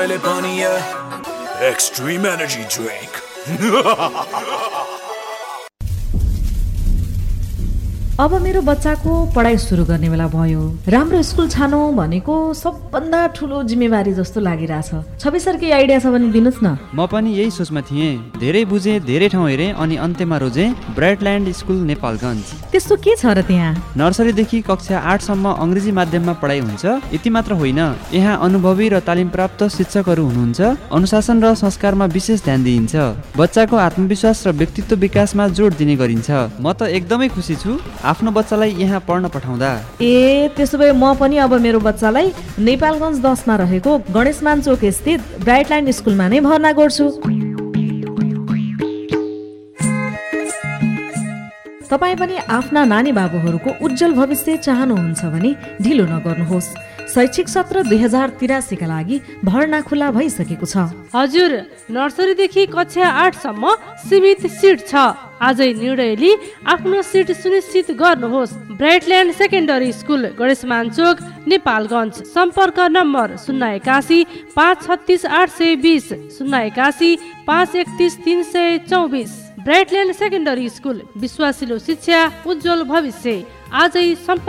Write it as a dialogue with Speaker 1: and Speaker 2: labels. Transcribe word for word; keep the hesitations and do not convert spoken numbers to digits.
Speaker 1: Extreme energy drink.
Speaker 2: अब मेरो बच्चाको पढाइ सुरु गर्ने बेला भयो। राम्रो स्कुल छानौ भनेको सबभन्दा ठुलो जिम्मेवारी जस्तो लागिरहेछ। छवि सर के आइडिया छ भने दिनुस् न।
Speaker 3: म पनि यही सोचमा थिएँ। धेरै बुझे, धेरै ठाउँ हेरेँ अनि अन्त्यमा रोजे ब्राइटल्यान्ड स्कुल नेपालगञ्ज।
Speaker 2: त्यस्तो के छ र त्यहाँ?
Speaker 3: नर्सरीदेखि कक्षा आठसम्म अङ्ग्रेजी माध्यममा पढाइ हुन्छ। यति मात्र होइन, यहाँ अनुभवी र तालिम प्राप्त शिक्षकहरू हुनुहुन्छ। अनुशासन र संस्कारमा विशेष ध्यान दिइन्छ। बच्चाको आत्मविश्वास र व्यक्तित्व विकासमा जोड दिने गरिन्छ। म त एकदमै खुसी छु आफ्नो बच्चालाई यहाँ पढ्न पठाउँदा।
Speaker 2: ए त्यसो भए म पनि अब मेरो बच्चालाई नेपालगञ्ज दसमा रहेको गणेशमान चोक स्थित ब्राइटल्यान्ड स्कुलमा नै भर्ना गर्छु। तपाईँ पनि आफ्ना नानी बाबुहरूको उज्जवल भविष्य चाहनुहुन्छ भने ढिलो नगर्नुहोस्। शैक्षिक सत्र दुई हजार तिरासीका लागि भर्ना खुला भइसकेको छ।
Speaker 4: हजुर, नर्सरीदेखि कक्षा आठसम्म सीमित सिट छ। आजै निर्णय लिई आफ्नो सिट सुनिश्चित गर्नुहोस्। ब्राइटल्यान्ड सेकेन्डरी स्कुल, गणेशमान चोक, नेपालगञ्ज। सम्पर्क नम्बर शून्य एकासी पाँच छत्तिस आठ सय बिस, शून्य एकासी पाँच एकतिस तिन सय चौबिस। ब्राइटल्यान्ड सेकेन्डरी स्कुल, विश्वासिलो शिक्षा, उज्जवल भविष्य। आजै सम्पर्क